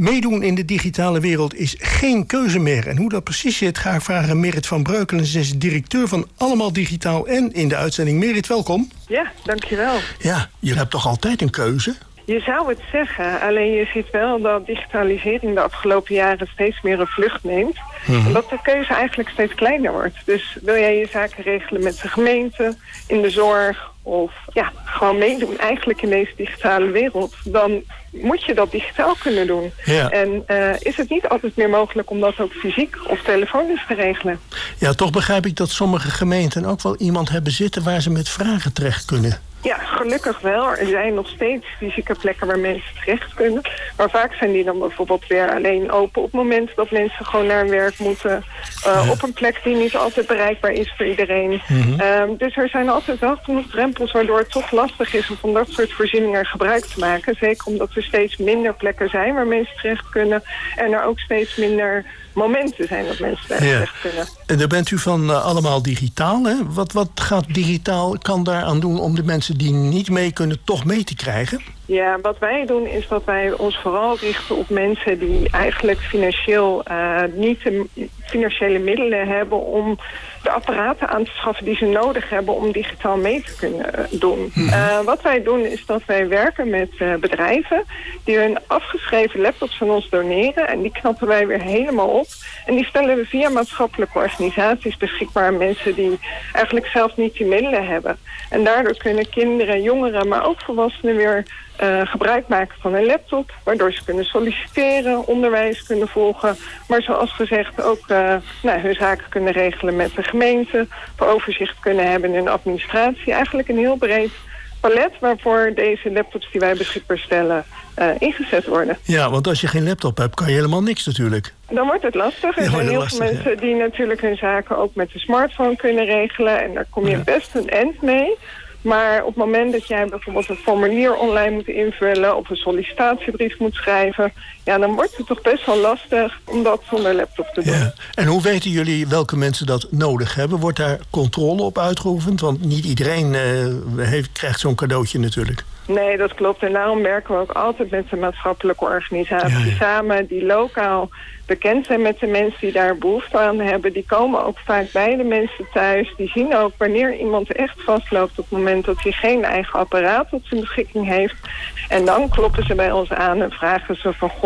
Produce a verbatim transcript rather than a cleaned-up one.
Meedoen in de digitale wereld is geen keuze meer. En hoe dat precies zit, ga ik vragen aan Merit van Breukelen. Ze is directeur van Allemaal Digitaal en in de uitzending. Merit, welkom. Ja, dankjewel. Ja, je hebt toch altijd een keuze? Je zou het zeggen, alleen je ziet wel dat digitalisering de afgelopen jaren steeds meer een vlucht neemt. Mm-hmm. En dat de keuze eigenlijk steeds kleiner wordt. Dus wil jij je zaken regelen met de gemeente, in de zorg of ja, gewoon meedoen eigenlijk in deze digitale wereld, dan moet je dat digitaal kunnen doen. Ja. En uh, is het niet altijd meer mogelijk om dat ook fysiek of telefonisch te regelen? Ja, toch begrijp ik dat sommige gemeenten ook wel iemand hebben zitten waar ze met vragen terecht kunnen. Ja, gelukkig wel. Er zijn nog steeds fysieke plekken waar mensen terecht kunnen. Maar vaak zijn die dan bijvoorbeeld weer alleen open op het moment dat mensen gewoon naar hun werk moeten. Uh, ja. Op een plek die niet altijd bereikbaar is voor iedereen. Mm-hmm. Uh, dus er zijn altijd wel genoeg drempels waardoor het toch lastig is om van dat soort voorzieningen gebruik te maken. Zeker omdat er steeds minder plekken zijn waar mensen terecht kunnen. En er ook steeds minder momenten zijn dat mensen terecht ja. kunnen. En daar bent u van uh, Allemaal Digitaal, hè? Wat, wat gaat digitaal kan daaraan doen om de mensen die niet mee kunnen toch mee te krijgen? Ja, wat wij doen is dat wij ons vooral richten op mensen die eigenlijk financieel uh, niet de financiële middelen hebben om de apparaten aan te schaffen die ze nodig hebben om digitaal mee te kunnen uh, doen. Mm-hmm. Uh, wat wij doen is dat wij werken met uh, bedrijven die hun afgeschreven laptops aan ons doneren en die knappen wij weer helemaal op. En die stellen we via maatschappelijke organisaties beschikbaar aan mensen die eigenlijk zelf niet die middelen hebben. En daardoor kunnen kinderen, jongeren, maar ook volwassenen weer Uh, gebruik maken van een laptop, waardoor ze kunnen solliciteren, onderwijs kunnen volgen, maar zoals gezegd ook uh, nou, hun zaken kunnen regelen met de gemeente, voor overzicht kunnen hebben in hun administratie. Eigenlijk een heel breed palet waarvoor deze laptops die wij beschikbaar stellen uh, ingezet worden. Ja, want als je geen laptop hebt, kan je helemaal niks natuurlijk. Dan wordt het lastig. Er zijn heel lastig, veel mensen ja. die natuurlijk hun zaken ook met de smartphone kunnen regelen en daar kom je ja. best een eind mee. Maar op het moment dat jij bijvoorbeeld een formulier online moet invullen of een sollicitatiebrief moet schrijven, ja, dan wordt het toch best wel lastig om dat zonder laptop te doen. Ja. En hoe weten jullie welke mensen dat nodig hebben? Wordt daar controle op uitgeoefend? Want niet iedereen uh, heeft, krijgt zo'n cadeautje natuurlijk. Nee, dat klopt. En daarom werken we ook altijd met de maatschappelijke organisatie ja, ja. samen die lokaal bekend zijn met de mensen die daar behoefte aan hebben. Die komen ook vaak bij de mensen thuis. Die zien ook wanneer iemand echt vastloopt op het moment dat hij geen eigen apparaat tot zijn beschikking heeft. En dan kloppen ze bij ons aan en vragen ze van